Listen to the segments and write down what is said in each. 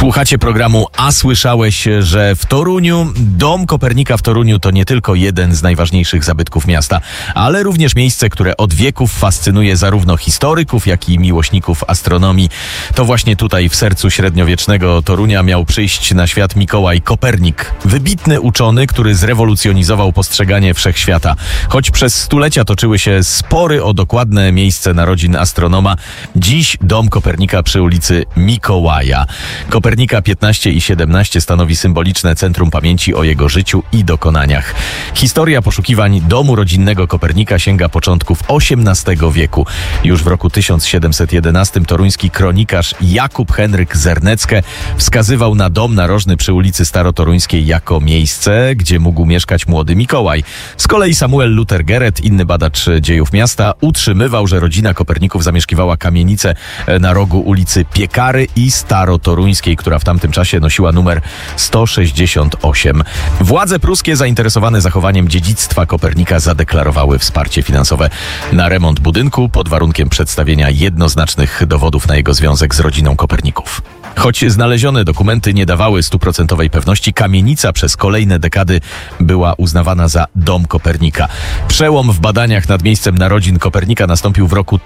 Słuchacie programu A słyszałeś, że w Toruniu Dom Kopernika w Toruniu to nie tylko jeden z najważniejszych zabytków miasta, ale również miejsce, które od wieków fascynuje zarówno historyków, jak i miłośników astronomii. To właśnie tutaj w sercu średniowiecznego Torunia miał przyjść na świat Mikołaj Kopernik. Wybitny uczony, który zrewolucjonizował postrzeganie wszechświata. Choć przez stulecia toczyły się spory o dokładne miejsce narodzin astronoma, dziś Dom Kopernika przy ulicy Mikołaja Kopernika 15 i 17 stanowi symboliczne centrum pamięci o jego życiu i dokonaniach. Historia poszukiwań domu rodzinnego Kopernika sięga początków XVIII wieku. Już w roku 1711 toruński kronikarz Jakub Henryk Zernecke wskazywał na dom narożny przy ulicy Starotoruńskiej jako miejsce, gdzie mógł mieszkać młody Mikołaj. Z kolei Samuel Luther Geret, inny badacz dziejów miasta, utrzymywał, że rodzina Koperników zamieszkiwała kamienicę na rogu ulicy Piekary i Starotoruńskiej, która w tamtym czasie nosiła numer 168. Władze pruskie zainteresowane zachowaniem dziedzictwa Kopernika zadeklarowały wsparcie finansowe na remont budynku pod warunkiem przedstawienia jednoznacznych dowodów na jego związek z rodziną Koperników. Choć znalezione dokumenty nie dawały 100% pewności, kamienica przez kolejne dekady była uznawana za Dom Kopernika. Przełom w badaniach nad miejscem narodzin Kopernika nastąpił w roku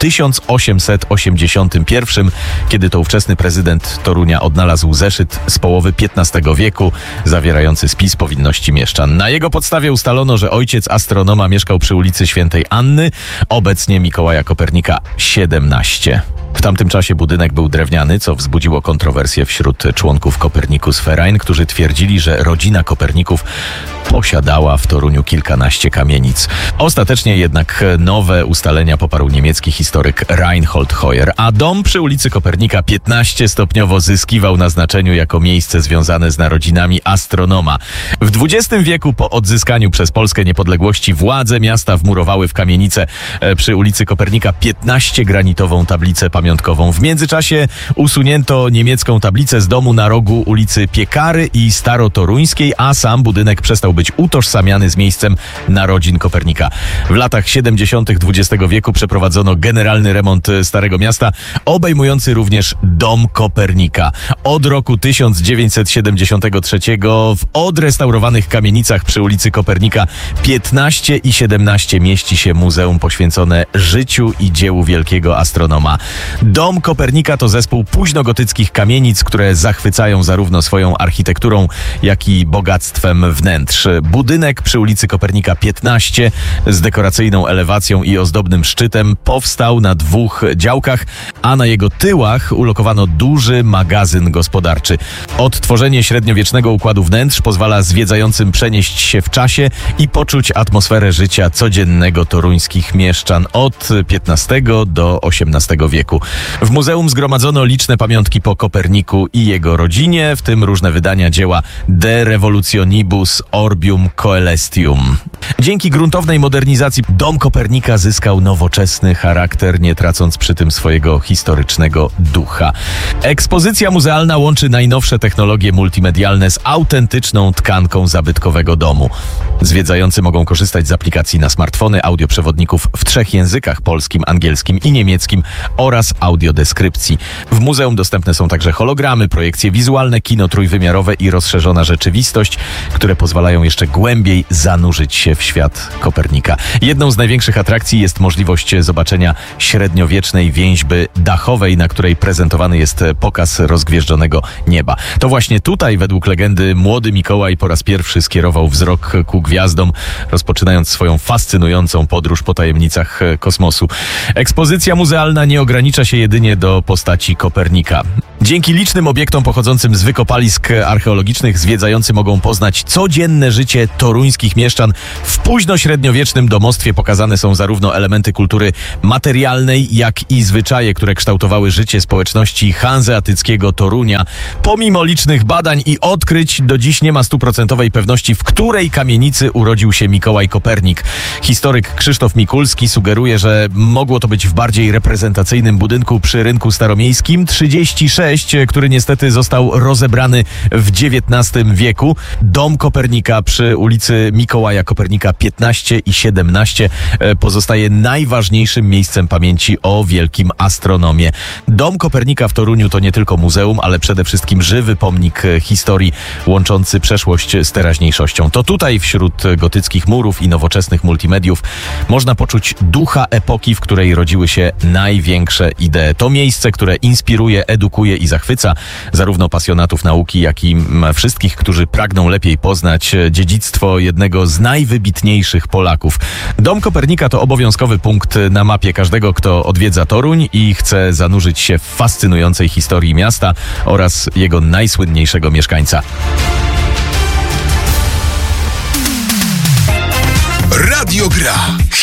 1881, kiedy to ówczesny prezydent Torunia odnalazł zeszyt z połowy XV wieku zawierający spis powinności mieszczan. Na jego podstawie ustalono, że ojciec astronoma mieszkał przy ulicy Świętej Anny, obecnie Mikołaja Kopernika 17. W tamtym czasie budynek był drewniany, co wzbudziło kontrowersje wśród członków Copernicus Verein, którzy twierdzili, że rodzina Koperników posiadała w Toruniu kilkanaście kamienic. Ostatecznie jednak nowe ustalenia poparł niemiecki historyk Reinhold Heuer, a dom przy ulicy Kopernika 15 stopniowo zyskiwał na znaczeniu jako miejsce związane z narodzinami astronoma. W XX wieku po odzyskaniu przez Polskę niepodległości władze miasta wmurowały w kamienicę przy ulicy Kopernika 15 granitową tablicę pamiątkową. W międzyczasie usunięto niemiecką tablicę z domu na rogu ulicy Piekary i Starotoruńskiej, a sam budynek przestał być utożsamiany z miejscem narodzin Kopernika. W latach 70. XX wieku przeprowadzono generalny remont Starego Miasta, obejmujący również Dom Kopernika. Od roku 1973 w odrestaurowanych kamienicach przy ulicy Kopernika 15 i 17 mieści się muzeum poświęcone życiu i dziełu wielkiego astronoma. Dom Kopernika to zespół późnogotyckich kamienic, które zachwycają zarówno swoją architekturą, jak i bogactwem wnętrz. Budynek przy ulicy Kopernika 15 z dekoracyjną elewacją i ozdobnym szczytem powstał na dwóch działkach, a na jego tyłach ulokowano duży magazyn gospodarczy. Odtworzenie średniowiecznego układu wnętrz pozwala zwiedzającym przenieść się w czasie i poczuć atmosferę życia codziennego toruńskich mieszczan od XV do XVIII wieku. W muzeum zgromadzono liczne pamiątki po Koperniku i jego rodzinie, w tym różne wydania dzieła De Revolutionibus Orbium Coelestium. Dzięki gruntownej modernizacji Dom Kopernika zyskał nowoczesny charakter, nie tracąc przy tym swojego historycznego ducha. Ekspozycja muzealna łączy najnowsze technologie multimedialne z autentyczną tkanką zabytkowego domu. Zwiedzający mogą korzystać z aplikacji na smartfony, audioprzewodników w 3 językach: polskim, angielskim i niemieckim oraz audiodeskrypcji. W muzeum dostępne są także hologramy, projekcje wizualne, kino trójwymiarowe i rozszerzona rzeczywistość, które pozwalają jeszcze głębiej zanurzyć się w świat Kopernika. Jedną z największych atrakcji jest możliwość zobaczenia średniowiecznej więźby dachowej, na której prezentowany jest pokaz rozgwieżdżonego nieba. To właśnie tutaj, według legendy, młody Mikołaj po raz pierwszy skierował wzrok ku gwiazdom, rozpoczynając swoją fascynującą podróż po tajemnicach kosmosu. Ekspozycja muzealna nie ogranicza się jedynie do postaci Kopernika. Dzięki licznym obiektom pochodzącym z wykopalisk archeologicznych zwiedzający mogą poznać codzienne życie toruńskich mieszczan. W późnośredniowiecznym domostwie pokazane są zarówno elementy kultury materialnej, jak i zwyczaje, które kształtowały życie społeczności hanzeatyckiego Torunia. Pomimo licznych badań i odkryć, do dziś nie ma 100% pewności, w której kamienicy urodził się Mikołaj Kopernik. Historyk Krzysztof Mikulski sugeruje, że mogło to być w bardziej reprezentacyjnym budynku przy rynku staromiejskim 36, 6, który niestety został rozebrany w XIX wieku. Dom Kopernika przy ulicy Mikołaja Kopernika 15 i 17 pozostaje najważniejszym miejscem pamięci o wielkim astronomie. Dom Kopernika w Toruniu to nie tylko muzeum, ale przede wszystkim żywy pomnik historii łączący przeszłość z teraźniejszością. To tutaj wśród gotyckich murów i nowoczesnych multimediów można poczuć ducha epoki, w której rodziły się największe idee. To miejsce, które inspiruje, edukuje i zachwyca zarówno pasjonatów nauki, jak i wszystkich, którzy pragną lepiej poznać dziedzictwo jednego z najwybitniejszych Polaków. Dom Kopernika to obowiązkowy punkt na mapie każdego, kto odwiedza Toruń i chce zanurzyć się w fascynującej historii miasta oraz jego najsłynniejszego mieszkańca. Radio Gra.